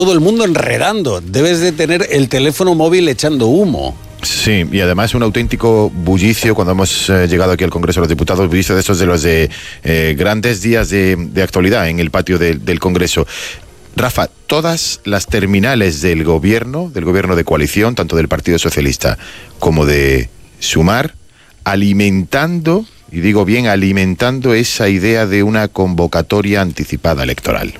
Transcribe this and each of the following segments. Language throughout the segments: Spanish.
todo el mundo enredando. Debes de tener el teléfono móvil echando humo. Sí, y además un auténtico bullicio cuando hemos llegado aquí al Congreso de los Diputados, bullicio de esos de los de grandes días de actualidad en el patio del Congreso. Rafa, todas las terminales del gobierno de coalición, tanto del Partido Socialista como de Sumar, alimentando, y digo bien, alimentando esa idea de una convocatoria anticipada electoral.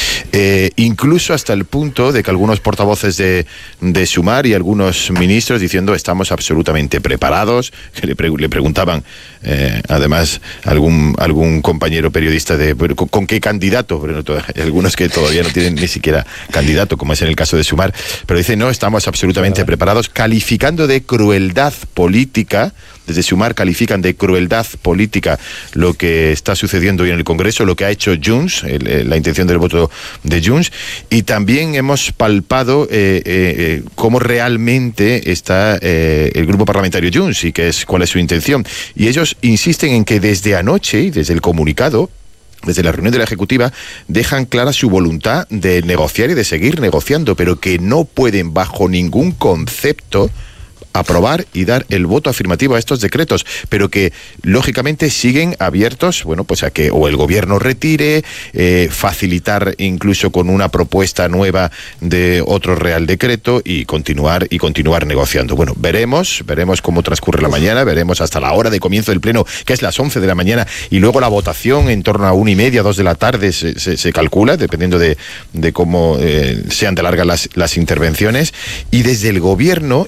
Incluso hasta el punto de que algunos portavoces de Sumar y algunos ministros diciendo estamos absolutamente preparados, que le preguntaban además algún compañero periodista de ¿con qué candidato? Bueno, hay algunos que todavía no tienen ni siquiera candidato, como es en el caso de Sumar, pero dicen no, estamos absolutamente preparados, calificando de crueldad política. Desde Sumar califican de crueldad política lo que está sucediendo hoy en el Congreso, lo que ha hecho Junts, la intención del voto de Junts, y también hemos palpado cómo realmente está el grupo parlamentario Junts y cuál es su intención. Y ellos insisten en que desde anoche y desde el comunicado, desde la reunión de la Ejecutiva, dejan clara su voluntad de negociar y de seguir negociando, pero que no pueden bajo ningún concepto aprobar y dar el voto afirmativo a estos decretos, pero que lógicamente siguen abiertos, bueno, pues a que o el gobierno retire, facilitar incluso con una propuesta nueva de otro real decreto y continuar negociando. Bueno, veremos cómo transcurre la mañana, veremos hasta la hora de comienzo del pleno, que es las 11 de la mañana, y luego la votación en torno a 1:30, 2 de la tarde se calcula, dependiendo de cómo sean de largas las intervenciones, y desde el gobierno,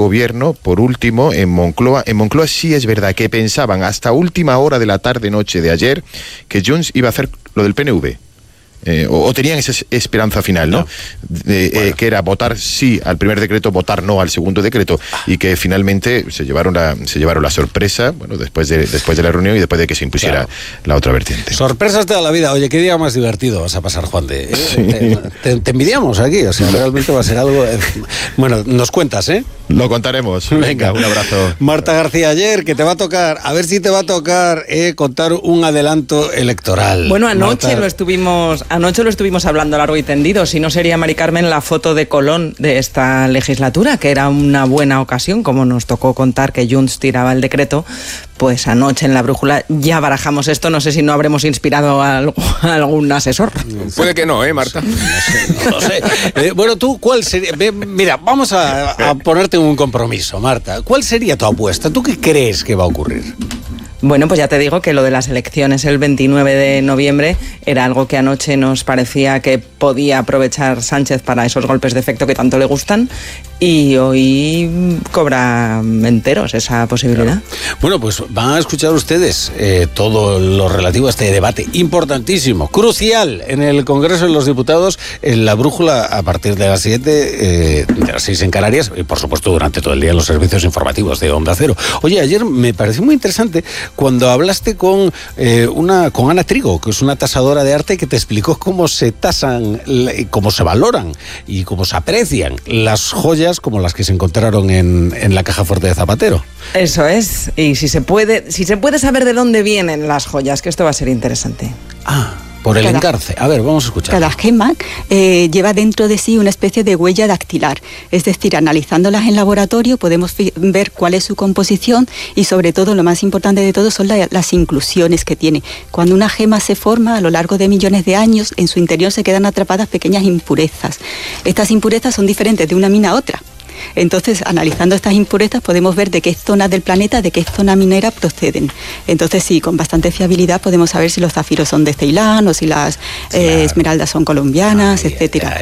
por último, en Moncloa sí es verdad que pensaban hasta última hora de la tarde-noche de ayer que Junts iba a hacer lo del PNV. O tenían esa esperanza final, ¿no? Que era votar sí al primer decreto, votar no al segundo decreto, y que finalmente se llevaron la sorpresa, bueno, después de la reunión y después de que se impusiera la otra vertiente. Sorpresas toda la vida. Oye, qué día más divertido vas a pasar, Juan de. Sí. Te envidiamos aquí, o sea, realmente va a ser algo. Bueno, nos cuentas, ¿eh? Lo contaremos. Venga, un abrazo. Marta García Aller, que te va a tocar, a ver si te va a tocar contar un adelanto electoral. Bueno, anoche lo estuvimos hablando largo y tendido. Si no, sería, Mari Carmen, la foto de Colón de esta legislatura, que era una buena ocasión, como nos tocó contar que Junts tiraba el decreto. Pues anoche en La Brújula ya barajamos esto. No sé si no habremos inspirado a algún asesor. Puede que no, Marta. No lo sé. Bueno, tú, ¿cuál sería? Mira, vamos a ponerte un compromiso, Marta. ¿Cuál sería tu apuesta? ¿Tú qué crees que va a ocurrir? Bueno, pues ya te digo que lo de las elecciones el 29 de noviembre era algo que anoche nos parecía que podía aprovechar Sánchez para esos golpes de efecto que tanto le gustan, y hoy cobra enteros esa posibilidad. Claro. Bueno, pues van a escuchar ustedes todo lo relativo a este debate importantísimo, crucial, en el Congreso de los Diputados, en La Brújula, a partir de las 7, de las 6 en Canarias, y por supuesto durante todo el día en los servicios informativos de Onda Cero. Oye, ayer me pareció muy interesante cuando hablaste con Ana Trigo, que es una tasadora de arte, que te explicó cómo se tasan, cómo se valoran y cómo se aprecian las joyas como las que se encontraron en la caja fuerte de Zapatero. Eso es, y si se puede saber de dónde vienen las joyas, que esto va a ser interesante. Por el engarce. A ver, vamos a escuchar. Cada gema lleva dentro de sí una especie de huella dactilar. Es decir, analizándolas en laboratorio podemos ver cuál es su composición y, sobre todo, lo más importante de todo son las inclusiones que tiene. Cuando una gema se forma a lo largo de millones de años, en su interior se quedan atrapadas pequeñas impurezas. Estas impurezas son diferentes de una mina a otra. Entonces, analizando estas impurezas podemos ver de qué zonas del planeta, de qué zona minera proceden. Entonces, sí, con bastante fiabilidad podemos saber si los zafiros son de Ceilán o si las esmeraldas son colombianas, etcétera.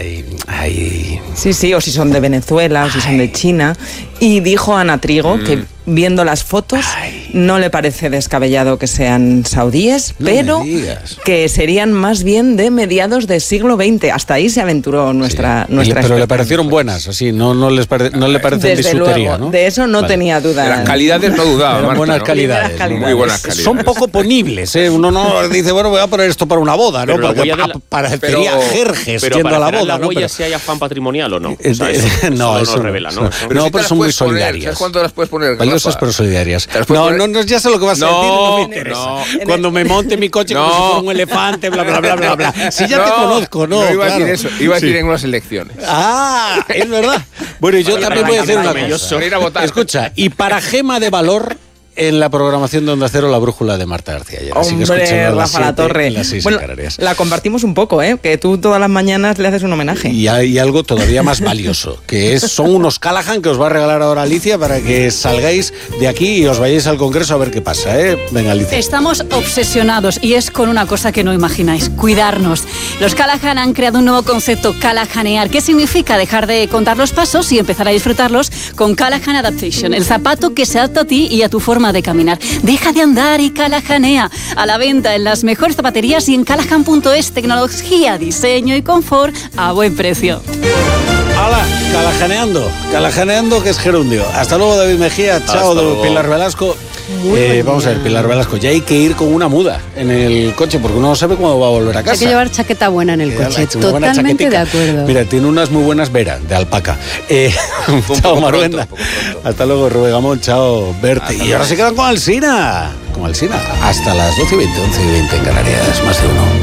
Sí, o si son de Venezuela, o si son de China. Y dijo Ana Trigo que viendo las fotos no le parece descabellado que sean saudíes, pero que serían más bien de mediados del siglo XX. Hasta ahí se aventuró nuestra pero le parecieron buenas, así, no le parecen bisutería, ¿no? De eso no tenía duda. De las calidades no dudaba, Marta, buenas calidades. Muy buenas calidades. Son poco ponibles, ¿eh? Uno no dice, bueno, voy a poner esto para una boda, ¿no? Parecería Jerjes yendo a la boda, ¿no? Pero si hay afán patrimonial o no. O sea, no, eso no revela, ¿no? No, pero son muy solidarias. ¿Sabes cuánto las puedes poner? Valiosas pero solidarias. No no, ya sé lo que vas a decir, no me interesa. No. Cuando me monte mi coche como si fuera un elefante, bla, bla, bla, bla, bla. Si ya te conozco, ¿no? No iba claro. a decir eso, iba a decir en unas elecciones. Ah, es verdad. Bueno, y yo también voy a decir una cosa. Para ir a votar. Escucha, y para gema de valor, en la programación de Onda Cero, la brújula de Marta García Lleras. Así que Hombre, escúchenla a las Rafa La 7, Torre. las 6 Bueno, en Canarias. la compartimos un poco, que tú todas las mañanas le haces un homenaje. Y hay algo todavía más valioso, que son unos Callahan que os va a regalar ahora Alicia para que salgáis de aquí y os vayáis al Congreso a ver qué pasa, ¿eh? Venga, Alicia. Estamos obsesionados y es con una cosa que no imagináis, cuidarnos. Los Callahan han creado un nuevo concepto, Callahanear, que significa dejar de contar los pasos y empezar a disfrutarlos con Callahan Adaptation, el zapato que se adapta a ti y a tu forma de caminar. Deja de andar y Callahanea. A la venta en las mejores zapaterías y en callahan.es. Tecnología, diseño y confort a buen precio. ¡Hala! Callahaneando, que es gerundio. Hasta luego, David Mejía. Chao, luego. Pilar Velasco. Vamos a ver, Pilar Velasco, ya hay que ir con una muda en el coche porque uno no sabe cuándo va a volver a casa. Hay que llevar chaqueta buena en el coche, totalmente de acuerdo. Mira, tiene unas muy buenas Vera, de alpaca. Chao, Maruenda. Hasta luego, Rubén Gamón. Chao, Berti. Y ahora se quedan con Alsina. Hasta las 12:20, 11:20 en Canarias, más de uno.